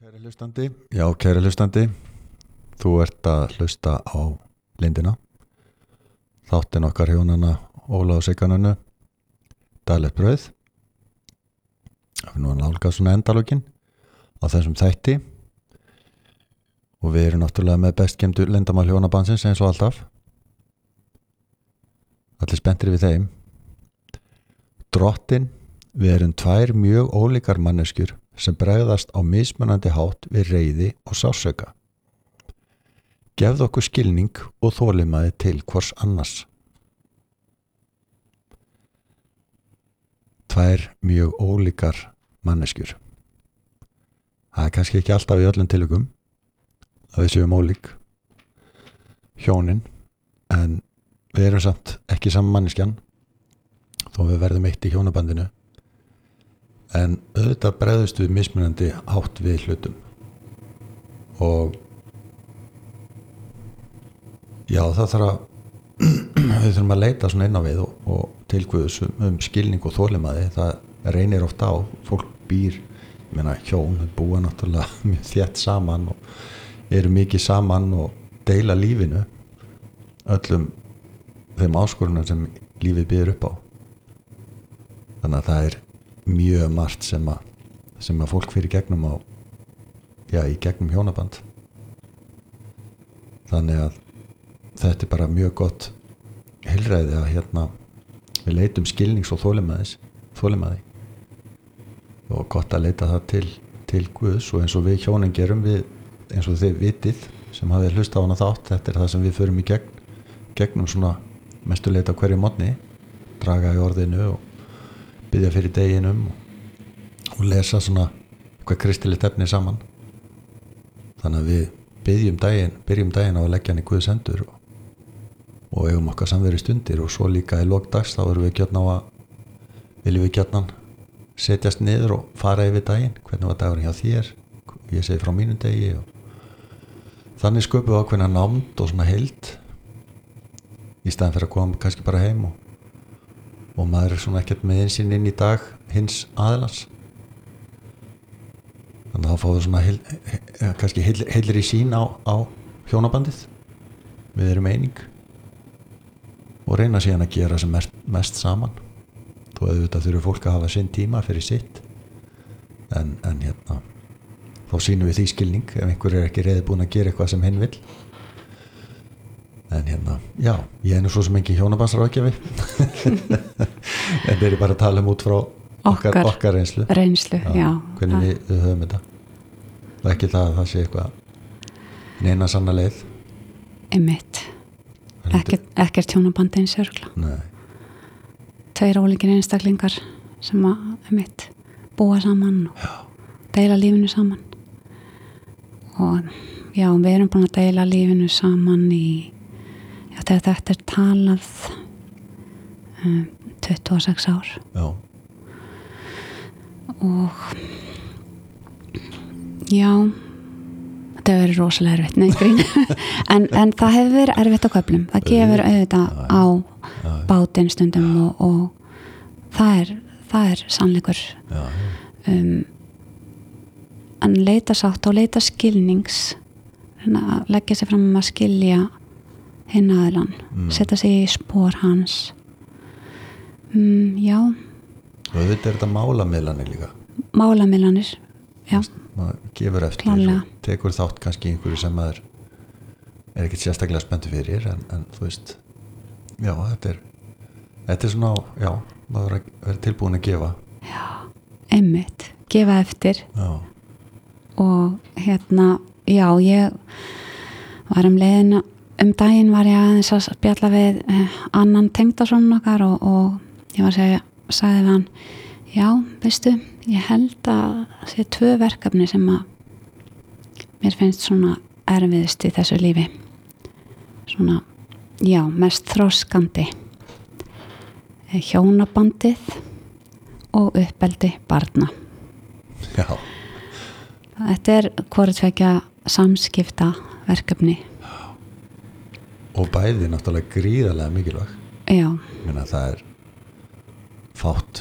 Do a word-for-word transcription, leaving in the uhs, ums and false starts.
Kæri hlustandi, já kæri hlustandi, þú ert að hlusta á Lindina, þáttinn okkar hjónanna Óla og Sigganönnu, Daglegt brauð. Það er nú að nálgast svona endalókin á þessum þætti og við erum náttúrulega með bestgemdu leyndarmál hjónabandsins eins og alltaf. Allir spenntir við þeim. Drottin, við erum tvær mjög ólíkar manneskjur sem bregðast á mismunandi hátt við reiði og sársauka. Gefðu okkur skilning og þolinmæði til hvors annars. Tvær mjög ólíkar manneskjur. Það er kannski ekki alltaf í öllum tilvikum að við séum ólík hjónin, en við erum samt ekki saman manneskjan þó við verðum eitt í hjónabandinu. En auðvitað bregðust við mismunandi hátt við hlutum og já, það þarf að við þurfum að leita svona inn á við og, og til Guðs um skilning og þolinmæði. Það reynir ofta á, fólk býr, ég meina hjón, þau búa náttúrulega mjög þétt saman og eru mikið saman og deila lífinu, öllum þeim áskorunum sem lífið býður upp á. Þannig að það er mjög margt sem að, sem að fólk fyrir gegnum á, já, í gegnum hjónaband. Þannig að þetta er bara mjög gott heilræði að hérna við leitum skilnings og þolinmæðis, þolinmæði og gott að leita það til, til Guðs og eins og við hjónin gerum við, eins og þið vitið sem hafið hlusta á hana þátt, þetta er það sem við förum í gegn, gegnum svona mestu leita hverju morgni, draga í orðinu og biðja fyrir deginum og lesa svona eitthvað kristilegt efni saman. Þannig að við biðjum daginn, byrjum daginn á að leggja hann í Guðs hendur og, og eigum okkar samveru stundir og svo líka í lok dags þá erum við gjörn á að viljum við gjörnan setjast niður og fara yfir daginn, hvernig var dagurinn hjá þér, ég segi frá mínum degi og þannig sköpum við ákveðna nánd og svona heild í staðan fyrir að koma kannski bara heim og og maður er svona ekkert með einsinn inn í dag hins aðilans. Þannig að þá fáum við svona heil, he, kannski heil, heilir í sín á, á hjónabandið. Við erum eining og reyna síðan að gera sem mest, mest saman. Þó auðvitað þurfum fólk að hafa sinn tíma fyrir sitt. En, en hérna, þá sýnum við því skilning ef einhver er ekki reiðbúin að gera eitthvað sem hinn vill. En hérna, já, ég er nú svo sem engin hjónabandsráðgjafi en þeir eru bara að tala um út frá okkar, okkar, okkar reynslu, reynslu já, já, hvernig við, við höfum þetta og ekki það að það sé eitthvað neina sanna leið einmitt ekkert, ekkert hjónabandi eins örgla Nei. Tveir ólíkir einstaklingar sem að einmitt búa saman og já. Deila lífinu saman og já, við erum búin að deila lífinu saman í Já, þetta er talað um, tuttugu og sex ár. Já. Og já, þetta hefur verið rosalega erfitt, nei, grín. en, en það hefur verið erfitt á köflum. Það gefur auðvitað já, á já, bátinn stundum og, og það er, það er sannleikur. Já, já. Um, en leita sátt og leita skilnings, að leggja sig fram um að skilja hinn aðilann, mm. setja sig í spór hans mm, já og þetta er þetta málamiðlanir líka málamiðlanir, já maður gefur eftir Klálega. og tekur þátt kannski einhverju sem maður er ekkert sérstaklega spenntur fyrir en, en þú veist já, þetta er þetta er svona, já, maður er tilbúin að gefa já, einmitt, gefa eftir já. Og hérna já, ég var um leiðina Um daginn var ég aðeins að spjalla við eh, annan tengdason okkar og, og ég var að segja, sagði við hann, já, veistu, ég held að það sé tvö verkefni sem að mér finnst svona erfiðust í þessu lífi. Svona, já, mest þroskandi. Hjónabandið og uppeldi barna. Já. Þetta er hvort tvekja samskipta verkefni. Og bæði náttúrulega gríðarlega mikilvæg. Já. Minna, það er fátt